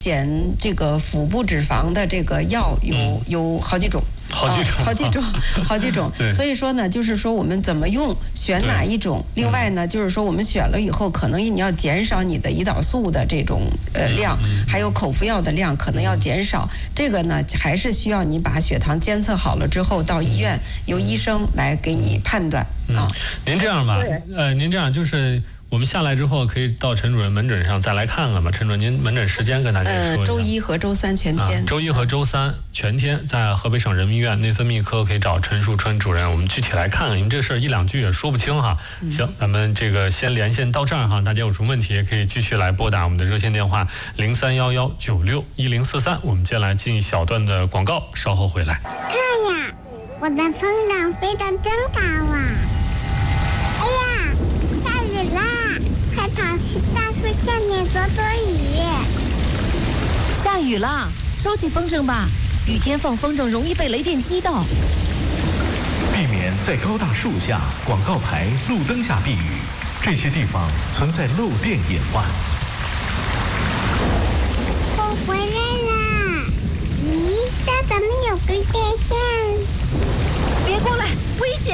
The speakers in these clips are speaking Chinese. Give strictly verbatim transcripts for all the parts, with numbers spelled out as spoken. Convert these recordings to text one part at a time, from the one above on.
减这个腹部脂肪的这个药有、嗯、有好几种。 好几种、 啊，好几种，好几种。所以说呢，就是说我们怎么用，选哪一种。另外呢，就是说我们选了以后，可能你要减少你的胰岛素的这种呃量，还有口服药的量，可能要减少。这个呢，还是需要你把血糖监测好了之后，到医院由医生来给你判断啊。 您这样吧，呃，您这样就是。我们下来之后可以到陈主任门诊上再来看看吧。陈主任，您门诊时间跟大家说一下。 呃，周一和周三全天。 啊、周一和周三全天，在河北省人民医院内分泌科可以找陈树春主任。我们具体来看看，因为这个事儿一两句也说不清哈。嗯、行，咱们这个先连线到这儿哈。大家有什么问题也可以继续来拨打我们的热线电话零三幺幺九六一零四三。我们接下来进一小段的广告，稍后回来。 看呀，我的风筝飞得真高啊！哎呀，下雨啦！快跑去大树下面躲躲雨。 下雨啦，收起风筝吧。雨天放风筝容易被雷电击到。 避免在高大树下、广告牌、路灯下避雨，这些地方存在漏电隐患。 我回来啦！咦，这怎么有根电线？ 别过来，危险！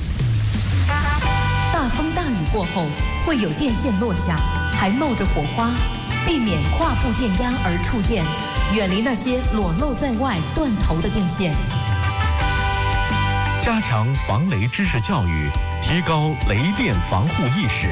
大风大雨过后，会有电线落下，还冒着火花，避免跨步电压而触电，远离那些裸露在外、断头的电线。 加强防雷知识教育，提高雷电防护意识。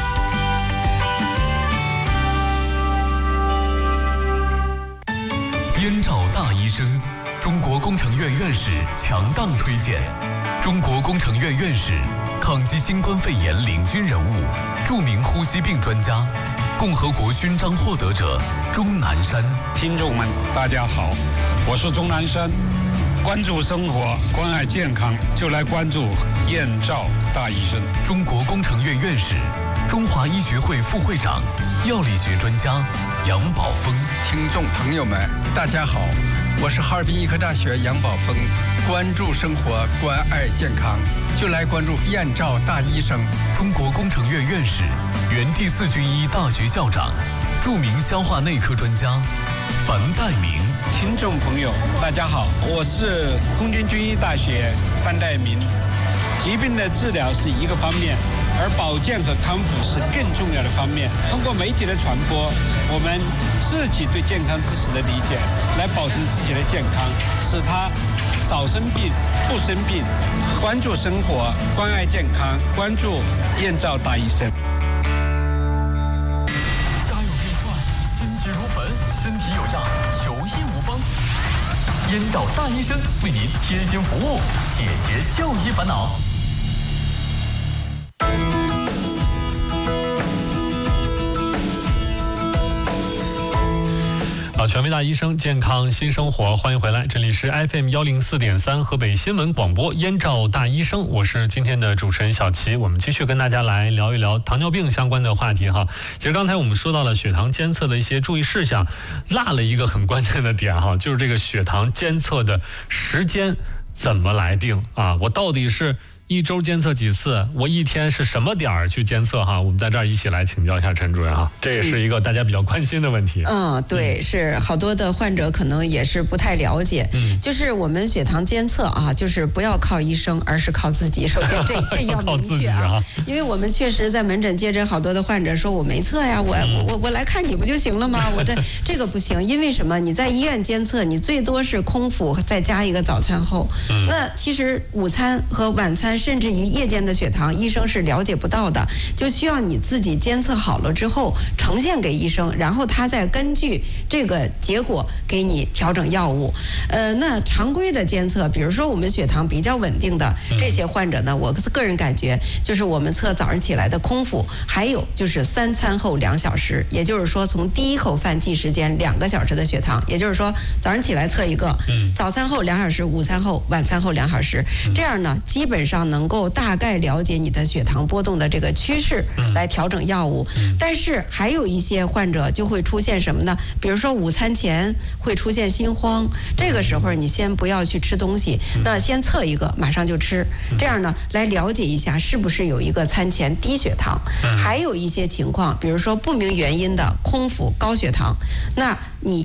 燕赵大医生，中国工程院院士强档推荐，中国工程院院士。抗击新冠肺炎领军人物，著名呼吸病专家，共和国勋章获得者钟南山。 听众们，大家好，我是钟南山。关注生活，关爱健康，就来关注燕赵大医生。 中国工程院院士，中华医学会副会长，药理学专家杨宝峰。 听众朋友们，大家好，我是哈尔滨医科大学杨宝峰。关注生活，关爱健康，就来关注燕赵大医生。 中国工程院院士，原第四军医大学校长，著名消化内科专家樊岱明。 听众朋友，大家好，我是空军军医大学樊岱明。疾病的治疗是一个方面，而保健和康复是更重要的方面。通过媒体的传播，我们自己对健康知识的理解，来保证自己的健康，使它少生病、不生病。关注生活，关爱健康，关注燕赵大医生。 家有病患，心急如焚，身体有恙，求医无方。燕赵大医生为您贴心服务，解决就医烦恼。 好，权威大医生，健康新生活，欢迎回来，这里是 F M 幺零四点三河北新闻广播燕赵大医生，我是今天的主持人小齐，我们继续跟大家来聊一聊糖尿病相关的话题哈。其实刚才我们说到了血糖监测的一些注意事项，落了一个很关键的点哈，就是这个血糖监测的时间怎么来定啊？我到底是一周监测几次？我一天是什么点儿去监测哈？我们在这儿一起来请教一下陈主任哈，这也是一个大家比较关心的问题。 嗯，对，是好多的患者可能也是不太了解。嗯，就是我们血糖监测啊，就是不要靠医生，而是靠自己。首先这这要明确啊，因为我们确实在门诊接诊好多的患者说我没测呀，我我我我来看你不就行了吗？我这这个不行，因为什么？你在医院监测，你最多是空腹再加一个早餐后，嗯、那其实午餐和晚餐。甚至于夜间的血糖，医生是了解不到的，就需要你自己监测好了之后呈现给医生，然后他再根据这个结果给你调整药物。呃，那常规的监测，比如说我们血糖比较稳定的这些患者呢，我个人感觉就是我们测早上起来的空腹，还有就是三餐后两小时，也就是说从第一口饭计时间两个小时的血糖，也就是说早上起来测一个，早餐后两小时，午餐后、晚餐后两小时，这样呢，基本上能够大概了解你的血糖波动的这个趋势，来调整药物。但是还有一些患者就会出现什么呢？比如说午餐前会出现心慌，这个时候你先不要去吃东西，那先测一个，马上就吃，这样呢来了解一下是不是有一个餐前低血糖。还有一些情况，比如说不明原因的空腹高血糖，那你